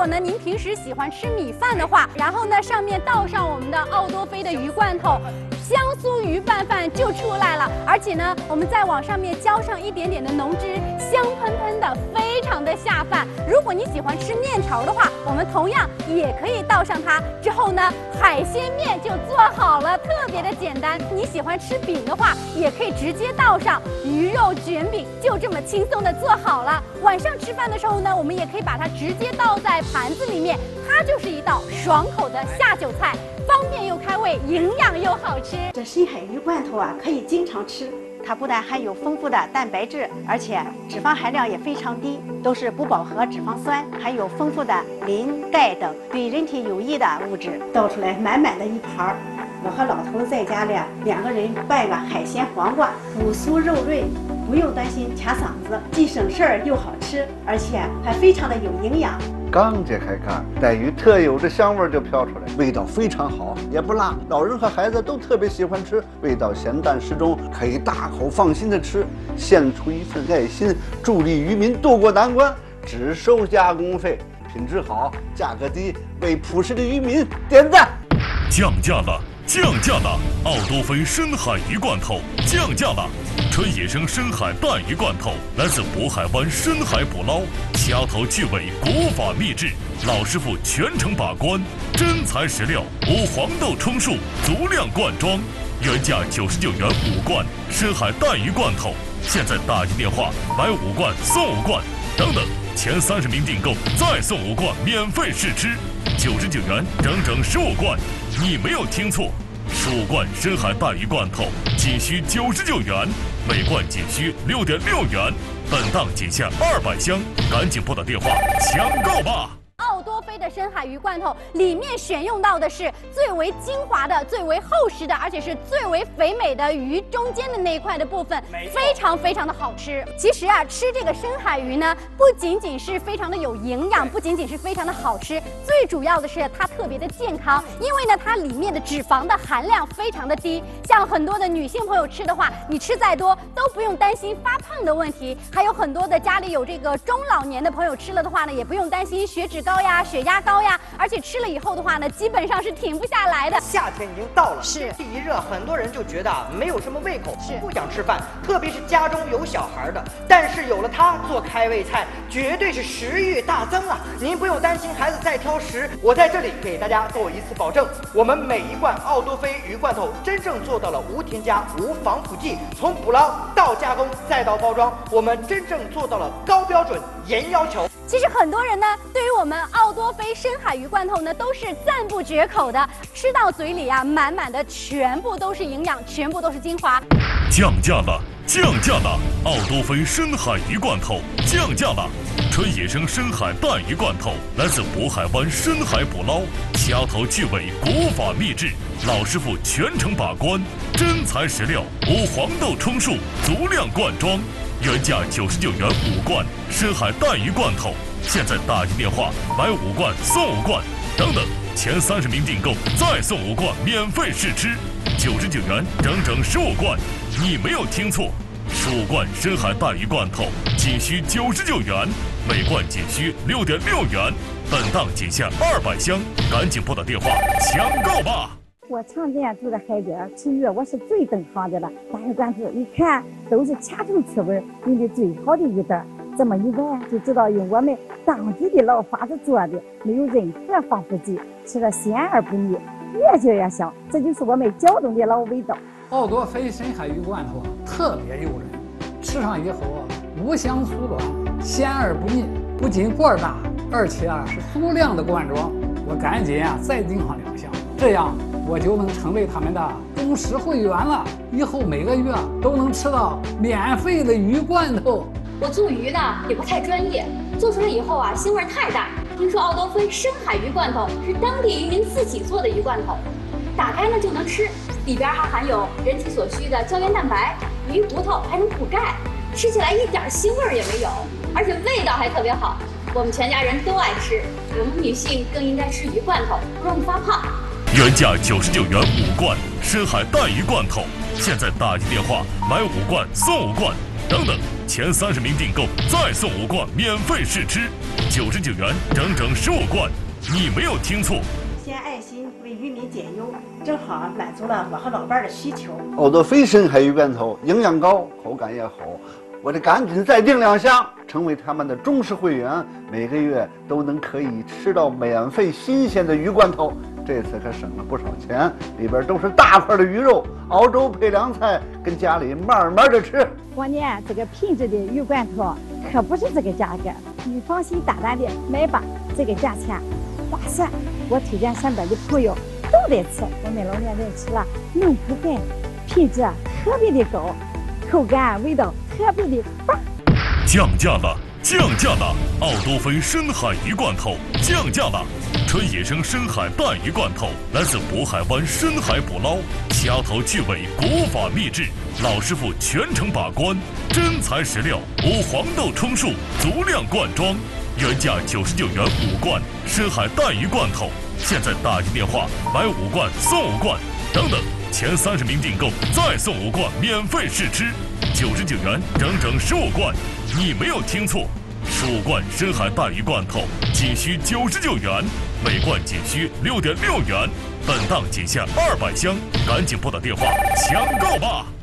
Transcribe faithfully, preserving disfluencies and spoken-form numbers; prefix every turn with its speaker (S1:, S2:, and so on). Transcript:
S1: 果呢您平时喜欢吃米饭的话，然后呢上面倒上我们的奥多菲的鱼罐头，香酥鱼拌饭就出来了。而且呢，我们再往上面浇上一点点的浓汁，香喷喷的，非常的下饭。如果你喜欢吃面条的话，我们同样也可以倒上它。之后呢，海鲜面就做好了，特别的简单。你喜欢吃饼的话，也可以直接倒上鱼肉卷饼，就这么轻松的做好了。晚上吃饭的时候呢，我们也可以把它直接倒在盘子里面，它就是一道爽口的下酒菜，方便又开胃，营养又好吃。
S2: 这深海鱼罐头啊，可以经常吃。它不但含有丰富的蛋白质，而且脂肪含量也非常低，都是不饱和脂肪酸，含有丰富的磷、钙等对人体有益的物质。倒出来满满的一盘儿，我和老头在家里两个人拌个海鲜黄瓜，骨酥肉润，不用担心卡嗓子，既省事儿又好吃，而且还非常的有营养。
S3: 刚揭开盖，带鱼特有的香味就飘出来，味道非常好，也不辣，老人和孩子都特别喜欢吃，味道咸淡适中，可以大口放心的吃，献出一份爱心，助力渔民渡过难关，只收加工费，品质好，价格低，为朴实的渔民点赞。
S4: 降价了，降价了！奥多菲深海鱼罐头降价了。纯野生深海带鱼罐头来自渤海湾深海捕捞，掐头去尾，古法秘制，老师傅全程把关，真材实料，无黄豆充数，足量灌装，原价九十九元五罐深海带鱼罐头，现在打进电话买五罐送五罐，等等，前三十名订购再送五罐免费试吃，九十九元整整十五罐，你没有听错。十五罐深海带鱼罐头仅需九十九元，每罐仅需六点六元，本档仅限二百箱，赶紧拨打电话抢购吧！
S1: 奥多菲的深海鱼罐头里面选用到的是最为精华的、最为厚实的，而且是最为肥美的鱼中间的那一块的部分，非常非常的好吃。其实啊，吃这个深海鱼呢，不仅仅是非常的有营养，不仅仅是非常的好吃，最主要的是它特别的健康，因为呢，它里面的脂肪的含量非常的低。像很多的女性朋友吃的话，你吃再多都不用担心发胖的问题。还有很多的家里有这个中老年的朋友吃了的话呢，也不用担心血脂高呀、血压高呀，而且吃了以后的话呢，基本上是停不下来的。
S5: 夏天已经到了，
S1: 是
S5: 天气一热，很多人就觉得啊没有什么胃口，
S1: 是
S5: 不想吃饭，特别是家中有小孩的。但是有了它做开胃菜，绝对是食欲大增啊！您不用担心孩子再挑食，我在这里给大家做一次保证，我们每一罐奥多菲鱼罐头真正做到了无添加、无防腐剂，从捕捞到加工再到包装，我们真正做到了高标准、严要求。
S1: 其实很多人呢，对于我们奥多菲深海鱼罐头呢，都是赞不绝口的。吃到嘴里啊，满满的全部都是营养，全部都是精华。
S4: 降价了，降价了！奥多菲深海鱼罐头降价了。纯野生深海带鱼罐头来自渤海湾深海捕捞，掐头去尾，古法秘制，老师傅全程把关，真材实料，无黄豆充数，足量灌装。原价九十九元五罐深海带鱼罐头，现在打进电话买五罐送五罐，等等，前三十名订购再送五罐免费试吃，九十九元整整十五罐，你没有听错，十五罐深海带鱼罐头仅需九十九元，每罐仅需六点六元，本档仅限二百箱，赶紧拨打电话抢购吧！
S6: 我常年住在海边吃鱼，我是最懂行的了。大鱼罐头一看都是掐头去味，用的最好的鱼蛋，这么一闻就知道用我们当地的老法子做的，没有任何防腐剂，吃了鲜而不腻，越嚼越香，这就是我们胶东的老味道。
S7: 奥多菲深海鱼罐头特别诱人，吃上以后无香酥软，鲜而不腻，不仅罐大，而且啊是足量的灌装。我赶紧啊再订上两箱，这样我就能成为他们的忠实会员了，以后每个月都能吃到免费的鱼罐头。
S8: 我做鱼呢也不太专业，做出来以后啊腥味太大。听说奥多菲深海鱼罐头是当地渔民自己做的鱼罐头，打开呢就能吃，里边还含有人体所需的胶原蛋白，鱼骨头还能补钙，吃起来一点腥味也没有，而且味道还特别好。我们全家人都爱吃，我们女性更应该吃鱼罐头，不容易发胖。
S4: 原价九十九元五罐深海带鱼罐头，现在打进电话买五罐送五罐，等等， 前三十名订购再送五罐免费试吃，九十九元整整十五罐，你没有听错。
S2: 先爱心为渔民减忧，正好满足了我和老伴儿的需求。
S3: 奥多菲深海鱼罐头营养高，口感也好，我得赶紧再订两箱，成为他们的忠实会员，每个月都能可以吃到免费新鲜的鱼罐头。这次可省了不少钱，里边都是大块的鱼肉，熬粥配凉菜，跟家里慢慢的吃。
S6: 关键这个品质的鱼罐头可不是这个价格，你放心大胆的买吧，这个价钱划算。我推荐身边的朋友都得吃，我们老年人吃了能口感，品质特别的高，口感味道特别的棒。
S4: 降价了，降价了！奥多菲深海鱼罐头降价了。纯野生深海带鱼罐头来自渤海湾深海捕捞，掐头去尾，国法秘制，老师傅全程把关，真材实料，无黄豆充数，足量灌装，原价九十九元五罐深海带鱼罐头，现在打进电话买五罐送五罐，等等，前三十名订购再送五罐免费试吃，九十九元整整十五罐，你没有听错。十五罐深海带鱼罐头仅需九十九元，每罐仅需六点六元，本档仅限二百箱，赶紧拨打电话抢购吧！